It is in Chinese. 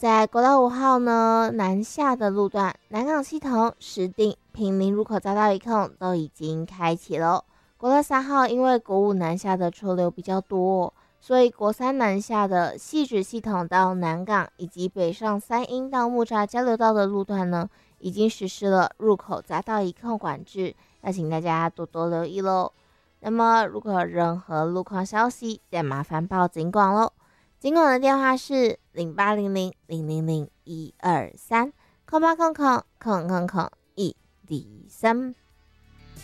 在国道5号呢南下的路段，南港系统、石碇、坪林入口匝道一控都已经开启了。国道3号因为国五南下的车流比较多，所以国三南下的汐止系统到南港以及北上三英到木栅交流道的路段呢，已经实施了入口匝道一控管制，要请大家多多留意喽。那么如果有任何路况消息，再麻烦报警广喽。警广的电话是0800000123，0800000103。